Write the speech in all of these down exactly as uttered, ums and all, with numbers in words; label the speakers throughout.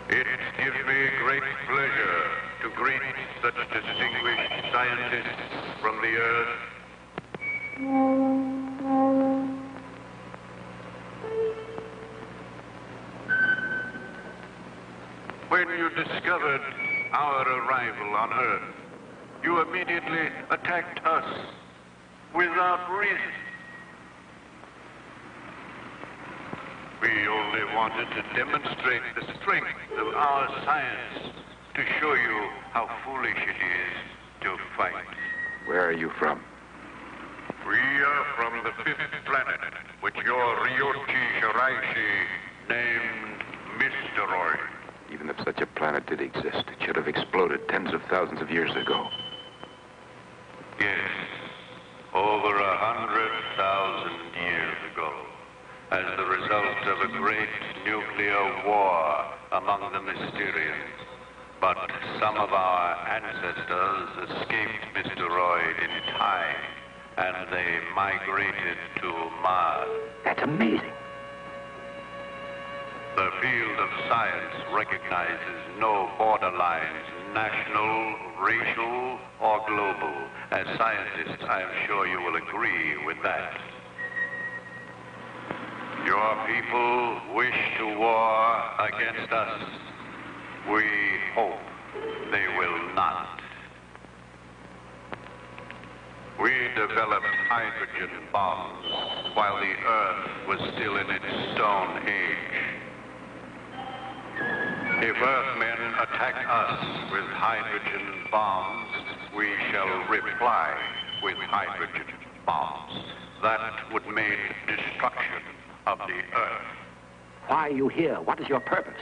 Speaker 1: It gives me great pleasure to greet such distinguished scientists from the Earth. When you discovered our arrival on Earth, you immediately attacked us without reason. We only wanted to demonstrate the strength of our science, to show you how foolish it is to fight.
Speaker 2: Where are you from?
Speaker 1: We are from the fifth planet, which your Ryochi Shiraishi named Mysteroid.
Speaker 2: Even if such a planet did exist, it should have exploded tens of thousands of years ago.
Speaker 1: Yes, over a hundred thousand years ago, as the result of a great nuclear war among the Mysterians. But some of our ancestors escaped Mysteroid in time, and they migrated to Mars.
Speaker 2: That's amazing.
Speaker 1: The field of science recognizes no borderlines, national, racial, or global. As scientists, I am sure you will agree with that. Your people wish to war against us. We hope they will not. We developed hydrogen bombs while the Earth was still in its Stone Age. If Earthmen attack us with hydrogen bombs, we shall reply with hydrogen bombs. That would mean destruction of the Earth.
Speaker 3: Why are you here? What is your purpose?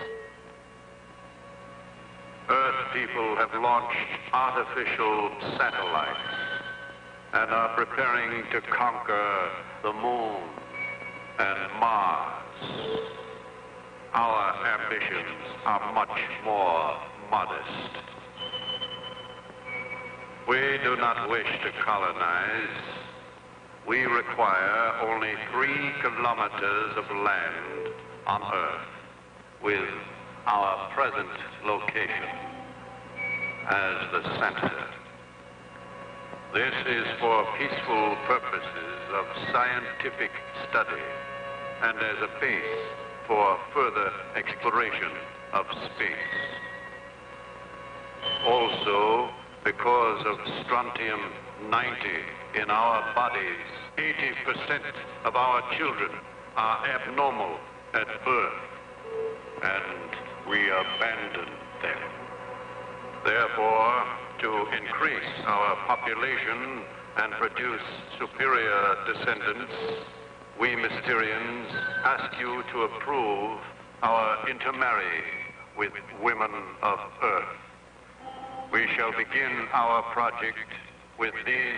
Speaker 1: Earth people have launched artificial satellites and are preparing to conquer the Moon and Mars. Our ambitions are much more modest. We do not wish to colonize. We require only three kilometers of land on Earth, with our present location as the center. This is for peaceful purposes of scientific study and as a base for further exploration of space. Also, because of strontium ninety in our bodies, eighty percent of our children are abnormal at birth, and we abandon them. Therefore, to increase our population and produce superior descendants, we Mysterians ask you to approve our intermarry with women of Earth. We shall begin our project with these